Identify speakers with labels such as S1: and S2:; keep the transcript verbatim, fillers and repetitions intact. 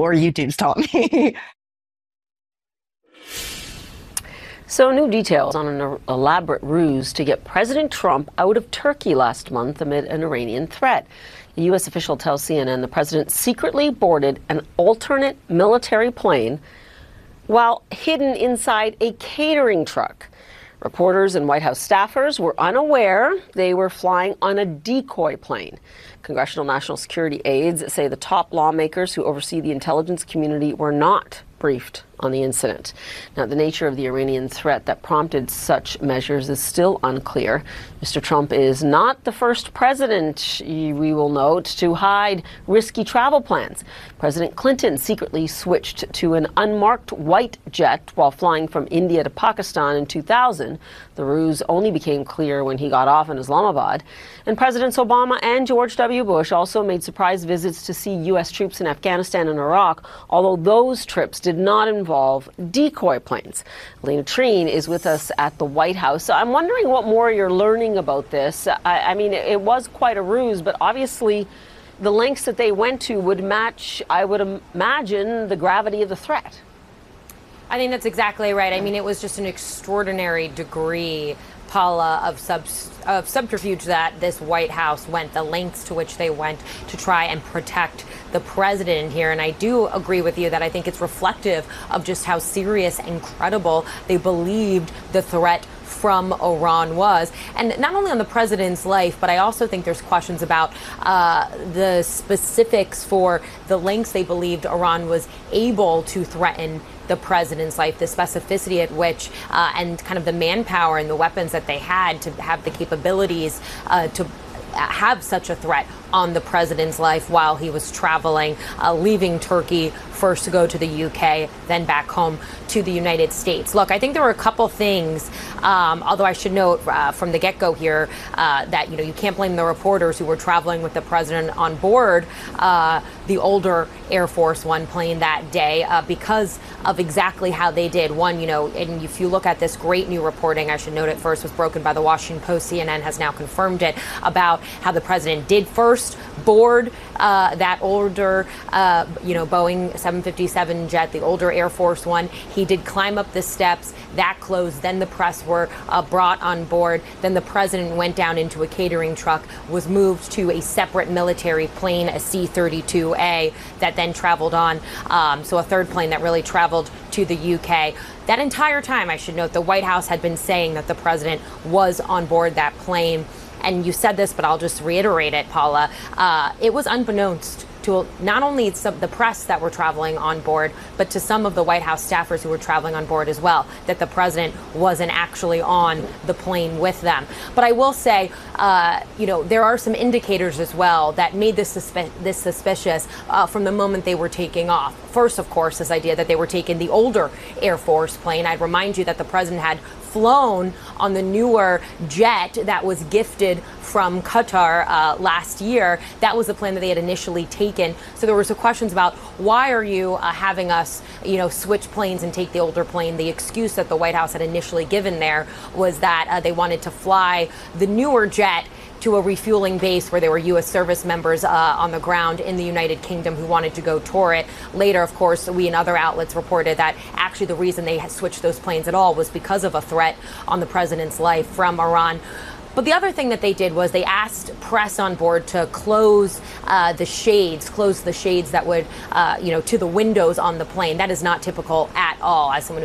S1: or YouTube's taught me.
S2: So new details on an elaborate ruse to get President Trump out of Turkey last month amid an Iranian threat. A U S official tells C N N the president secretly boarded an alternate military plane while hidden inside a catering truck. Reporters and White House staffers were unaware they were flying on a decoy plane. Congressional National Security aides say the top lawmakers who oversee the intelligence community were not briefed on the incident. Now, the nature of the Iranian threat that prompted such measures is still unclear. Mister Trump is not the first president, we will note, to hide risky travel plans. President Clinton secretly switched to an unmarked white jet while flying from India to Pakistan in two thousand. The ruse only became clear when he got off in Islamabad. And Presidents Obama and George W. Bush also made surprise visits to see U S troops in Afghanistan and Iraq, although those trips did not involve decoy planes. Elena Treen is with us at the White House. So I'm wondering what more you're learning about this. I, I mean, it was quite a ruse, but obviously the lengths that they went to would match, I would imagine, the gravity of the threat.
S3: I think that's exactly right. I mean, it was just an extraordinary degree, Paula, of sub of subterfuge that this White House went, the lengths to which they went to try and protect the president here. And I do agree with you that I think it's reflective of just how serious and credible they believed the threat from Iran was. And not only on the president's life, but I also think there's questions about uh, the specifics for the lengths they believed Iran was able to threaten the president's life, the specificity at which uh, and kind of the manpower and the weapons that they had to have the capabilities uh, to have such a threat on the president's life while he was traveling, uh, leaving Turkey first to go to the U K, then back home to the United States. Look, I think there were a couple things, um, although I should note uh, from the get-go here uh, that, you know, you can't blame the reporters who were traveling with the president on board uh, the older Air Force One plane that day uh, because of exactly how they did. One, you know, and if you look at this great new reporting, I should note it first, was broken by the Washington Post. C N N has now confirmed it, about how the president did first board uh, that older, uh, you know, Boeing seven fifty-seven jet, the older Air Force One. He did climb up the steps. That closed. Then the press were uh, brought on board. Then the president went down into a catering truck, was moved to a separate military plane, a C thirty-two A, that then traveled on. Um, so a third plane that really traveled to the U K. That entire time, I should note, the White House had been saying that the president was on board that plane. And you said this, but I'll just reiterate it, Paula. Uh, it was unbeknownst to not only some, the press that were traveling on board, but to some of the White House staffers who were traveling on board as well, that the president wasn't actually on the plane with them. But I will say, uh, you know, there are some indicators as well that made this, suspi this suspicious uh, from the moment they were taking off. First, of course, this idea that they were taking the older Air Force plane. I'd remind you that the president had flown on the newer jet that was gifted from Qatar uh, last year. That was the plan that they had initially taken. So there were some questions about, why are you uh, having us, you know, switch planes and take the older plane? The excuse that the White House had initially given there was that uh, they wanted to fly the newer jet to a refueling base where there were U S service members uh, on the ground in the United Kingdom who wanted to go tour it. Later, of course, we and other outlets reported that actually the reason they had switched those planes at all was because of a threat on the president's life from Iran. But the other thing that they did was they asked press on board to close uh, the shades, close the shades that would, uh, you know, to the windows on the plane. That is not typical at all. As someone